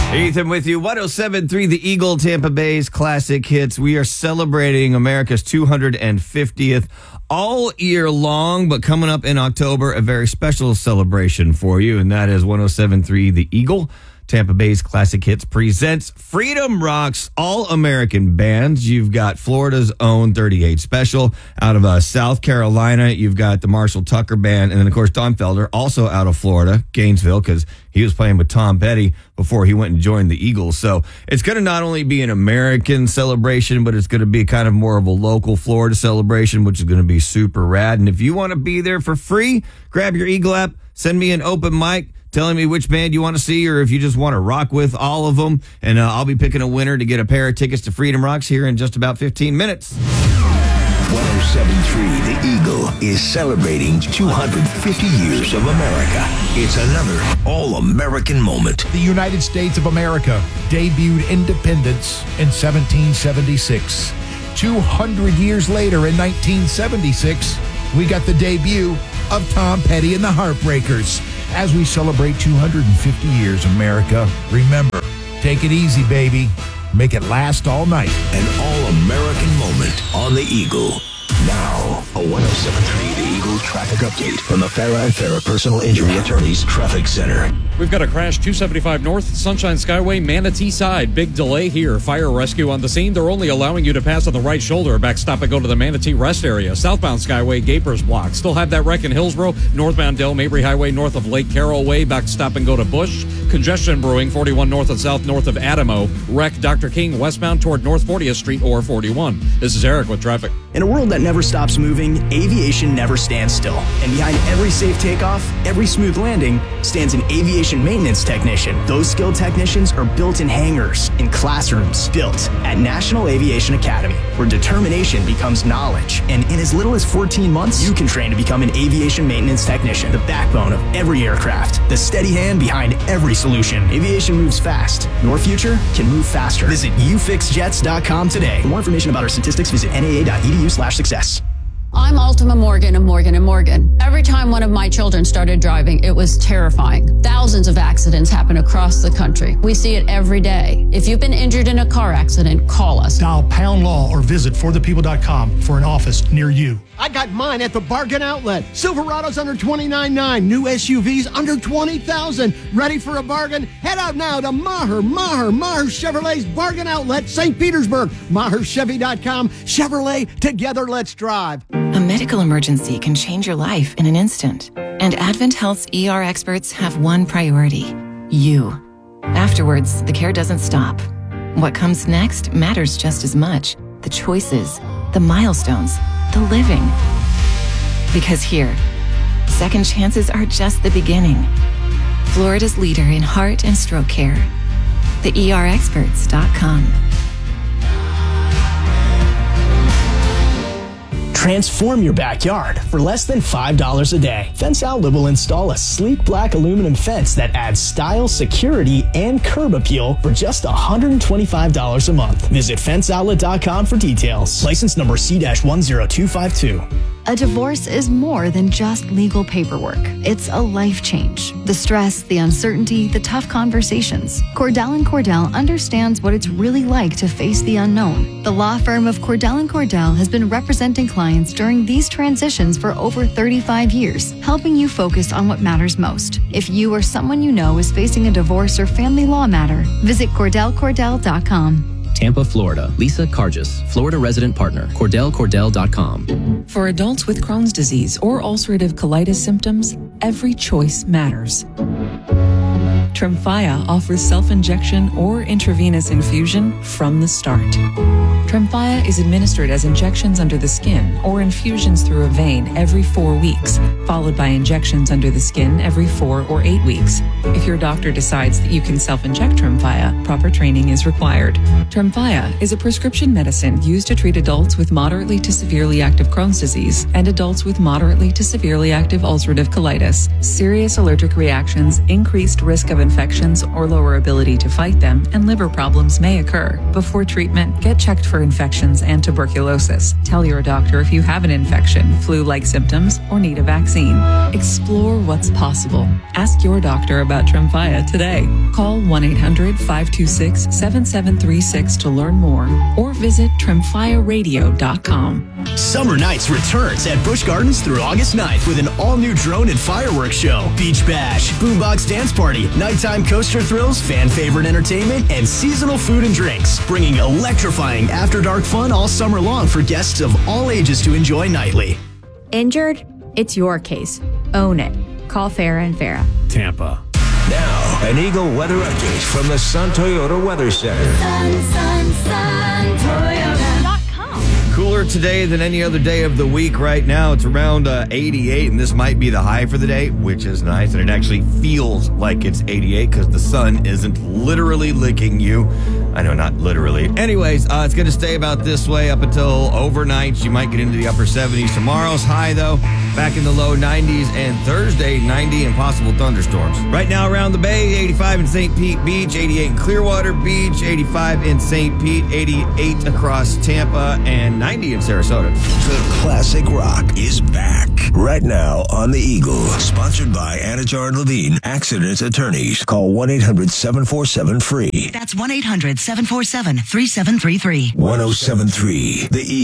Ethan with you, 107.3 The Eagle, Tampa Bay's classic hits. We are celebrating America's 250th all year long, but coming up in October, a very special celebration for you, and that is 107.3 The Eagle, Tampa Bay's classic hits presents Freedom Rock's All-American Bands. You've got Florida's own 38 Special. Out of South Carolina, you've got the Marshall Tucker Band. And then, of course, Don Felder, also out of Florida, Gainesville, because he was playing with Tom Petty before he went and joined the Eagles. So it's going to not only be an American celebration, but it's going to be kind of more of a local Florida celebration, which is going to be super rad. And if you want to be there for free, grab your Eagle app, send me an open mic, telling me which band you want to see or if you just want to rock with all of them. And I'll be picking a winner to get a pair of tickets to Freedom Rocks here in just about 15 minutes. 107.3 The Eagle is celebrating 250 years of America. It's another all-American moment. The United States of America debuted independence in 1776. 200 years later, in 1976, we got the debut of Tom Petty and the Heartbreakers. As we celebrate 250 years, America, remember, take it easy, baby. Make it last all night. An all-American moment on the Eagle. Now, a 107.3 The Eagle traffic update from the Farah and Farah Personal Injury Attorneys Traffic Center. We've got a crash 275 North, Sunshine Skyway, Manatee Side. Big delay here. Fire rescue on the scene. They're only allowing you to pass on the right shoulder. Backstop and go to the Manatee Rest area. Southbound Skyway, Gapers Block. Still have that wreck in Hillsborough. Northbound Del Mabry Highway, north of Lake Carroll Way. Backstop and go to Bush. Congestion brewing, 41 north and south, north of Adamo. Wreck Dr. King westbound toward North 40th Street or 41. This is Eric with traffic. In a world that never stops moving, aviation never stands still. And behind every safe takeoff, every smooth landing, stands an aviation maintenance technician. Those skilled technicians are built in hangars, in classrooms, built at National Aviation Academy, where determination becomes knowledge. And in as little as 14 months, you can train to become an aviation maintenance technician, the backbone of every aircraft, the steady hand behind every solution. Aviation moves fast. Your future can move faster. Visit ufixjets.com today. For more information about our statistics, visit naa.edu/success. I'm Altima Morgan of Morgan & Morgan. Every time one of my children started driving, it was terrifying. Thousands of accidents happen across the country. We see it every day. If you've been injured in a car accident, call us. Dial Pound Law or visit forthepeople.com for an office near you. I got mine at the Bargain Outlet. Silverados under $29,900. New SUVs under $20,000. Ready for a bargain? Head out now to Maher Chevrolet's Bargain Outlet, St. Petersburg. MaherChevy.com. Chevrolet, together let's drive. A medical emergency can change your life in an instant. And Advent Health's ER experts have one priority: you. Afterwards, the care doesn't stop. What comes next matters just as much. The choices, the milestones, the living. Because here, second chances are just the beginning. Florida's leader in heart and stroke care. TheERexperts.com. Transform your backyard for less than $5 a day. Fence Outlet will install a sleek black aluminum fence that adds style, security, and curb appeal for just $125 a month. Visit fenceoutlet.com for details. License number C-10252. A divorce is more than just legal paperwork. It's a life change. The stress, the uncertainty, the tough conversations. Cordell & Cordell understands what it's really like to face the unknown. The law firm of Cordell & Cordell has been representing clients during these transitions for over 35 years, helping you focus on what matters most. If you or someone you know is facing a divorce or family law matter, visit CordellCordell.com. Tampa, Florida. Lisa Cargis, Florida resident partner. CordellCordell.com. For adults with Crohn's disease or ulcerative colitis symptoms, every choice matters. Tremfya offers self-injection or intravenous infusion from the start. Tremfya is administered as injections under the skin or infusions through a vein every 4 weeks, followed by injections under the skin every 4 or 8 weeks. If your doctor decides that you can self-inject Tremfya, proper training is required. Tremfya is a prescription medicine used to treat adults with moderately to severely active Crohn's disease and adults with moderately to severely active ulcerative colitis. Serious allergic reactions, increased risk of infections or lower ability to fight them, and liver problems may occur. Before treatment, get checked for infections and tuberculosis. Tell your doctor if you have an infection, flu-like symptoms, or need a vaccine. Explore what's possible. Ask your doctor about Tremfya today. Call 1-800-526-7736 to learn more, or visit TremfyaRadio.com. Summer Nights returns at Busch Gardens through August 9th with an all-new drone and fireworks show, beach bash, boombox dance party, nighttime coaster thrills, fan-favorite entertainment, and seasonal food and drinks, bringing electrifying after-dark fun all summer long for guests of all ages to enjoy nightly. Injured? It's your case. Own it. Call Farah & Farah. Tampa. Now, an Eagle weather update from the Sun Toyota Weather Center. Sun Toyota.com. Cooler today than any other day of the week right now. It's around 88, and this might be the high for the day, which is nice. And it actually feels like it's 88 because the sun isn't literally licking you. I know, not literally. Anyways, it's going to stay about this way up until overnight. You might get into the upper 70s. Tomorrow's high, though, back in the low 90s. And Thursday, 90 and possible thunderstorms. Right now around the Bay, 85 in St. Pete Beach, 88 in Clearwater Beach, 85 in St. Pete, 88 across Tampa, and 90 in Sarasota. The classic rock is back right now on the Eagle. Sponsored by Anajar and Levine Accident Attorneys. Call 1-800-747-FREE. That's 1-800-747-3733. 1073 The Eagle.